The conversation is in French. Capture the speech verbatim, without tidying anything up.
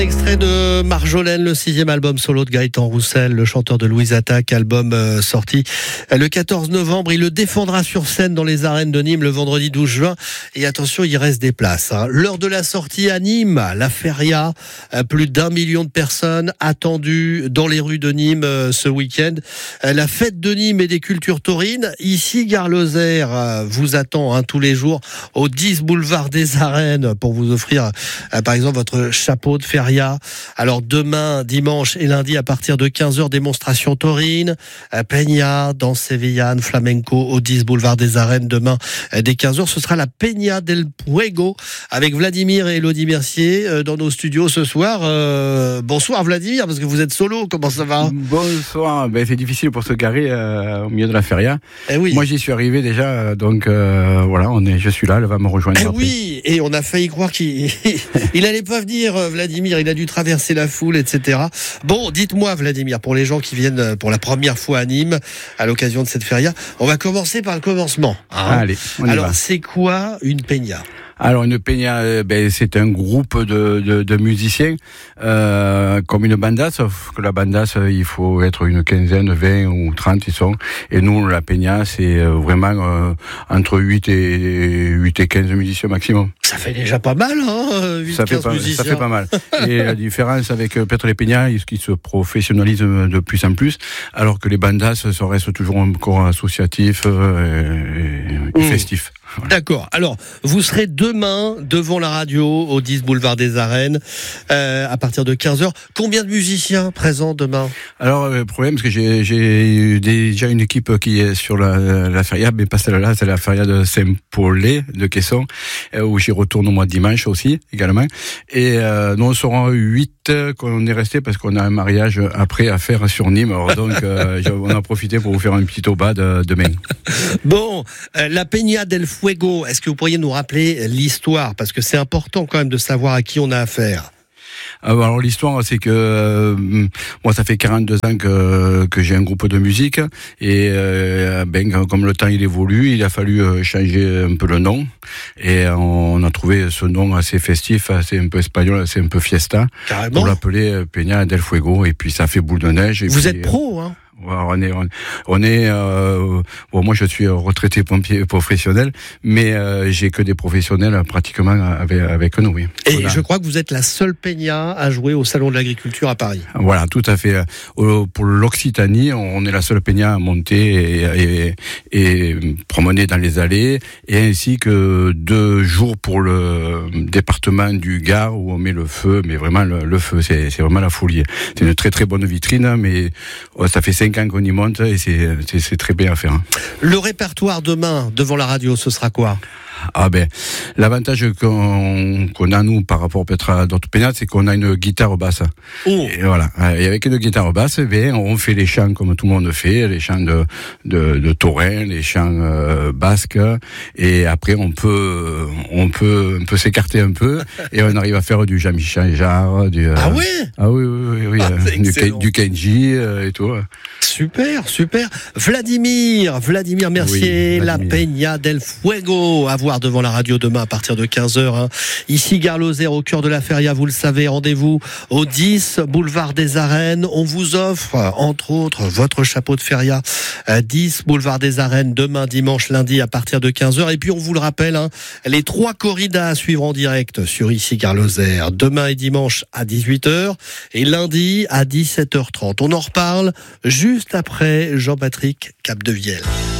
Extrait de Marjolaine, le sixième album solo de Gaëtan Roussel, le chanteur de Louise Attaque, album euh, sorti le quatorze novembre. Il le défendra sur scène dans les arènes de Nîmes le vendredi douze juin. Et attention, il reste des places. Hein. L'heure de la sortie à Nîmes, la Feria, euh, plus d'un million de personnes attendues dans les rues de Nîmes euh, ce week-end. Euh, la fête de Nîmes et des cultures taurines. Ici, Gare Lozère euh, vous attend hein, tous les jours au dix boulevard des Arènes pour vous offrir euh, par exemple votre chapeau de Feria. Alors demain, dimanche et lundi à partir de quinze heures, démonstration taurine, Peña, danse sévillane, flamenco au dix boulevard des Arènes. Demain dès quinze heures, ce sera la Peña del Fuego avec Vladimir et Elodie Mercier dans nos studios ce soir. Euh, bonsoir Vladimir, parce que vous êtes solo, comment ça va ? Bonsoir, ben, c'est difficile pour se garer euh, au milieu de la feria. Eh oui. Moi j'y suis arrivé déjà, donc euh, voilà, on est, je suis là, elle va me rejoindre. Eh après. oui, et on a failli croire qu'il il allait pas venir, Vladimir. Il a dû traverser la foule, et cetera. Bon, dites-moi, Vladimir, pour les gens qui viennent pour la première fois à Nîmes, à l'occasion de cette feria, on va commencer par le commencement. Hein. Allez, on y Alors, va. c'est quoi une peña ? Alors une peña, ben, c'est un groupe de, de, de musiciens, euh, comme une banda, sauf que la banda, il faut être une quinzaine, vingt ou trente, ils sont. Et nous, la peña, c'est vraiment euh, entre huit et quinze musiciens maximum. Ça fait déjà pas mal, hein, huit, ça, fait quinze pas, musiciens. ça fait pas mal. Et la différence avec peut-être les peñas, ils se professionnalisent de plus en plus, alors que les bandas, ça reste toujours encore associatif euh, et, et mmh. festif. Voilà. D'accord. Alors, vous serez demain devant la radio au dix boulevard des Arènes euh, à partir de quinze heures. Combien de musiciens présents demain ? Alors, le problème, c'est que j'ai, j'ai déjà une équipe qui est sur la, la feria, mais pas celle-là, c'est la feria de Saint-Paulé de Caisson, où j'y retourne au mois de dimanche aussi, également. Et euh, nous, on sera huit qu'on est resté parce qu'on a un mariage après à faire sur Nîmes. Alors, donc, euh, on a profité pour vous faire un petit oba de, demain. Bon, euh, la Peña del Fuego, est-ce que vous pourriez nous rappeler l'histoire ? Parce que c'est important quand même de savoir à qui on a affaire. Alors l'histoire, c'est que euh, moi ça fait quarante-deux ans que que j'ai un groupe de musique et euh, ben comme le temps il évolue, il a fallu changer un peu le nom et on a trouvé ce nom assez festif, assez un peu espagnol, assez un peu fiesta. Carrément. Pour l'appeler Peña del Fuego et puis ça fait boule de neige. Et vous puis, êtes pro, hein ? On est, on, on est. Euh, bon, moi, je suis retraité pompier professionnel, mais euh, j'ai que des professionnels pratiquement avec avec nous. Oui. Et voilà. Je crois que vous êtes la seule peña à jouer au Salon de l'Agriculture à Paris. Voilà, tout à fait. Pour l'Occitanie, on est la seule peña à monter et, et, et promener dans les allées, et ainsi que deux jours pour le département du Gard où on met le feu, mais vraiment le, le feu, c'est, c'est vraiment la folie. C'est une très très bonne vitrine, mais oh, ça fait cinq ans qu'on y monte et c'est, c'est, c'est très bien à faire. Le répertoire demain devant la radio, ce sera quoi ? Ah ben, l'avantage qu'on, qu'on a nous par rapport peut-être à d'autres peñas, c'est qu'on a une guitare basse. Oh. Et voilà. Et avec une guitare basse, ben on fait les chants comme tout le monde fait, les chants de de, de taurin, les chants euh, basques. Et après on peut on peut on peut s'écarter un peu et on arrive à faire du Jean-Michel Jarre, du. Euh, ah oui. Ah oui oui oui, oui ah, euh, du, du Kenji euh, et tout. Super, super. Vladimir, Vladimir Mercier, oui, Vladimir. La Peña del Fuego, à voir devant la radio demain à partir de quinze heures. Hein. Ici, Gare Lozère, au cœur de la feria, vous le savez, rendez-vous au dix boulevard des Arènes. On vous offre, entre autres, votre chapeau de feria, dix boulevard des Arènes, demain, dimanche, lundi, à partir de quinze heures. Et puis, on vous le rappelle, hein, les trois corridas à suivre en direct sur Ici, Gare Lozère, demain et dimanche à dix-huit heures et lundi à dix-sept heures trente. On en reparle juste après Jean-Patrick Capdevielle.